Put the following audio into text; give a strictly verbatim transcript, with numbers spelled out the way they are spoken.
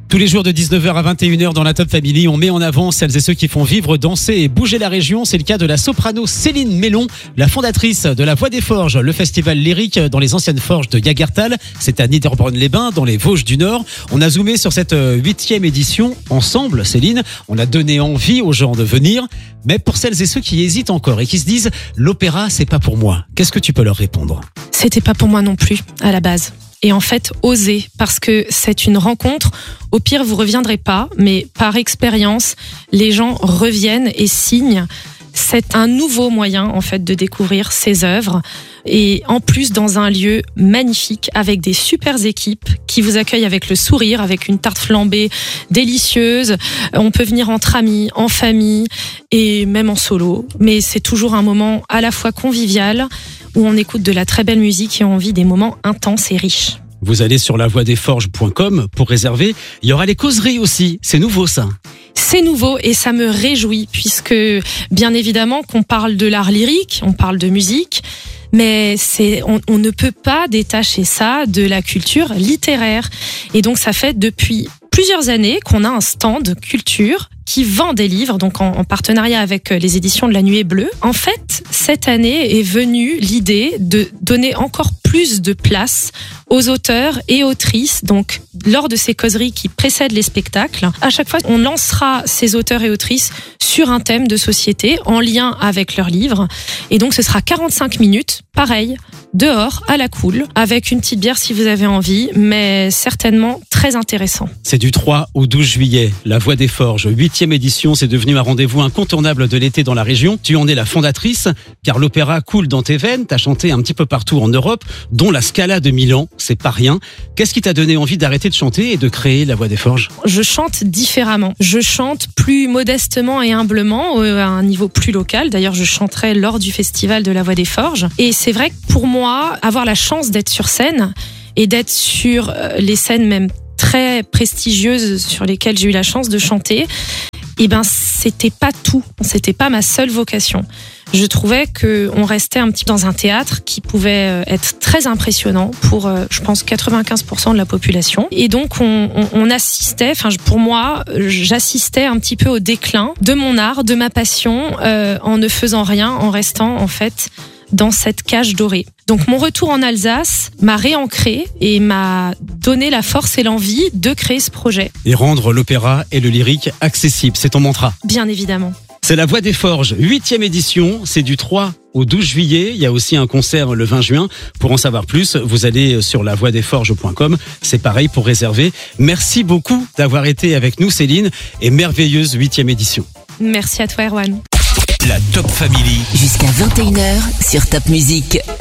Tous les jours de dix-neuf heures à vingt et une heures dans la Top Family, on met en avant celles et ceux qui font vivre, danser et bouger la région. C'est le cas de la soprano Céline Mélon, la fondatrice de la Voix des Forges, le festival lyrique dans les anciennes forges de Jagertal. C'est à Niederbronn-les-Bains, dans les Vosges du Nord. On a zoomé sur cette huitième édition ensemble, Céline. On a donné envie aux gens de venir. Mais pour celles et ceux qui hésitent encore et qui se disent « l'opéra, c'est pas pour moi », qu'est-ce que tu peux leur répondre ? C'était pas pour moi non plus, à la base. Et en fait, osez, parce que c'est une rencontre. Au pire, vous reviendrez pas, mais par expérience, les gens reviennent et signent. C'est un nouveau moyen, en fait, de découvrir ces œuvres. Et en plus, dans un lieu magnifique, avec des super équipes qui vous accueillent avec le sourire, avec une tarte flambée délicieuse. On peut venir entre amis, en famille et même en solo. Mais c'est toujours un moment à la fois convivial, où on écoute de la très belle musique et on vit des moments intenses et riches. Vous allez sur la voix des forges point com pour réserver. Il y aura les causeries aussi. C'est nouveau, ça. C'est nouveau et ça me réjouit puisque, bien évidemment, qu'on parle de l'art lyrique, on parle de musique, mais c'est, on, on ne peut pas détacher ça de la culture littéraire. Et donc, ça fait depuis plusieurs années qu'on a un stand culture qui vend des livres, donc en, en partenariat avec les éditions de La Nuée Bleue. En fait, cette année est venue l'idée de donner encore plus de place aux auteurs et autrices, donc lors de ces causeries qui précèdent les spectacles. À chaque fois, on lancera ces auteurs et autrices sur un thème de société en lien avec leurs livres. Et donc, ce sera quarante-cinq minutes, pareil, dehors, à la cool, avec une petite bière si vous avez envie, mais certainement très intéressant. C'est du trois au douze juillet, la Voix des Forges, huitième édition, c'est devenu un rendez-vous incontournable de l'été dans la région. Tu en es la fondatrice, car l'opéra coule dans tes veines, t'as chanté un petit peu partout en Europe, dont la Scala de Milan, c'est pas rien. Qu'est-ce qui t'a donné envie d'arrêter de chanter et de créer la Voix des Forges ? Je chante différemment. Je chante plus modestement et humblement, à un niveau plus local. D'ailleurs, je chanterai lors du festival de la Voix des Forges. Et c'est vrai que pour moi, avoir la chance d'être sur scène et d'être sur les scènes même très prestigieuses sur lesquelles j'ai eu la chance de chanter, eh ben, c'était pas tout. C'était pas ma seule vocation. Je trouvais qu'on restait un petit peu dans un théâtre qui pouvait être très impressionnant pour, je pense, quatre-vingt-quinze pour cent de la population. Et donc, on, on, on assistait, enfin, pour moi, j'assistais un petit peu au déclin de mon art, de ma passion, euh, en ne faisant rien, en restant, en fait, dans cette cage dorée. Donc mon retour en Alsace m'a réancré et m'a donné la force et l'envie de créer ce projet. Et rendre l'opéra et le lyrique accessible, c'est ton mantra. Bien évidemment. C'est la Voix des Forges, huitième édition, c'est du trois au douze juillet. Il y a aussi un concert le vingt juin. Pour en savoir plus, vous allez sur la voix des forges point com. C'est pareil pour réserver. Merci beaucoup d'avoir été avec nous, Céline, et merveilleuse huitième édition. Merci à toi, Erwan. La Top Family. Jusqu'à vingt et une heures sur Top Music.